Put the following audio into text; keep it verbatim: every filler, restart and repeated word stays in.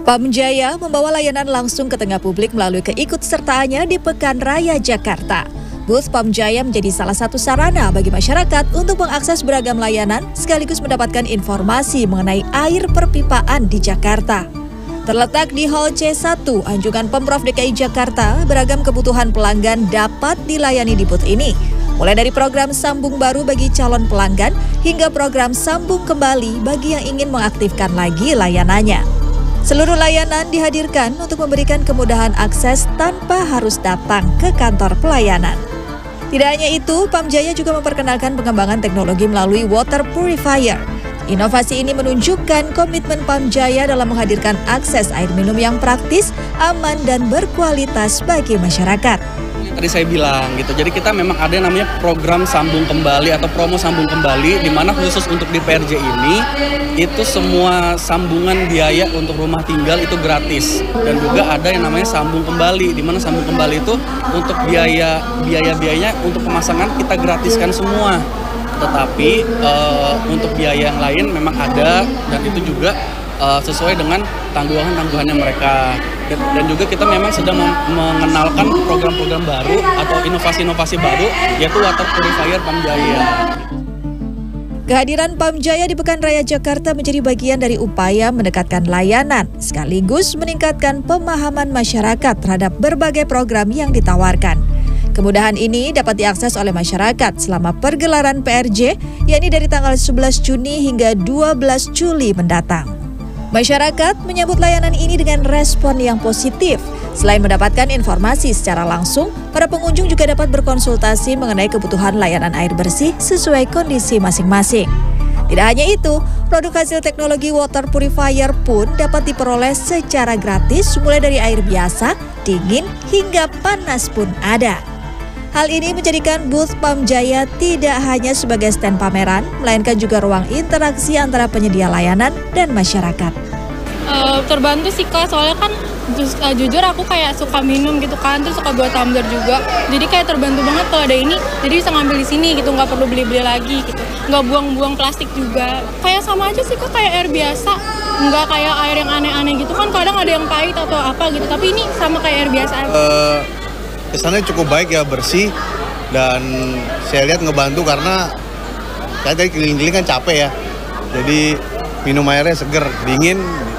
Pamjaya membawa layanan langsung ke tengah publik melalui keikutsertaannya di Pekan Raya Jakarta. Booth Pamjaya menjadi salah satu sarana bagi masyarakat untuk mengakses beragam layanan sekaligus mendapatkan informasi mengenai air perpipaan di Jakarta. Terletak di Hall C satu, Anjungan Pemprov D K I Jakarta, beragam kebutuhan pelanggan dapat dilayani di booth ini. Mulai dari program sambung baru bagi calon pelanggan hingga program sambung kembali bagi yang ingin mengaktifkan lagi layanannya. Seluruh layanan dihadirkan untuk memberikan kemudahan akses tanpa harus datang ke kantor pelayanan. Tidak hanya itu, Pamjaya juga memperkenalkan pengembangan teknologi melalui water purifier. Inovasi ini menunjukkan komitmen Pamjaya dalam menghadirkan akses air minum yang praktis, aman, dan berkualitas bagi masyarakat. Tadi saya bilang gitu, jadi kita memang ada yang namanya program sambung kembali atau promo sambung kembali, di mana khusus untuk di P R J ini itu semua sambungan biaya untuk rumah tinggal itu gratis, dan juga ada yang namanya sambung kembali, di mana sambung kembali itu untuk biaya biaya biayanya untuk pemasangan kita gratiskan semua, tetapi uh, untuk biaya yang lain memang ada, dan itu juga uh, sesuai dengan tanggungan-tanggungannya mereka. Dan juga kita memang sedang mengenalkan program-program baru atau inovasi-inovasi baru, yaitu water purifier Pamjaya. Kehadiran Pamjaya di Pekan Raya Jakarta menjadi bagian dari upaya mendekatkan layanan, sekaligus meningkatkan pemahaman masyarakat terhadap berbagai program yang ditawarkan. Kemudahan ini dapat diakses oleh masyarakat selama pergelaran P R J, yakni dari tanggal sebelas Juni hingga dua belas Juli mendatang. Masyarakat menyambut layanan ini dengan respon yang positif. Selain mendapatkan informasi secara langsung, para pengunjung juga dapat berkonsultasi mengenai kebutuhan layanan air bersih sesuai kondisi masing-masing. Tidak hanya itu, produk hasil teknologi water purifier pun dapat diperoleh secara gratis mulai dari air biasa, dingin, hingga panas pun ada. Hal ini menjadikan booth Pamjaya tidak hanya sebagai stand pameran, melainkan juga ruang interaksi antara penyedia layanan dan masyarakat. Uh, terbantu sih Kak, soalnya kan ju uh, jujur aku kayak suka minum gitu kan, terus suka buat tumbler juga. Jadi kayak terbantu banget kalau ada ini, jadi bisa ngambil di sini gitu, nggak perlu beli-beli lagi gitu. Nggak buang-buang plastik juga. Kayak sama aja sih Kak, kayak air biasa. Nggak kayak air yang aneh-aneh gitu kan, kadang ada yang pahit atau apa gitu, tapi ini sama kayak air biasa aja. Uh... Kesannya cukup baik ya, bersih, dan saya lihat ngebantu karena saya tadi keliling-keliling kan capek ya, jadi minum airnya seger, dingin.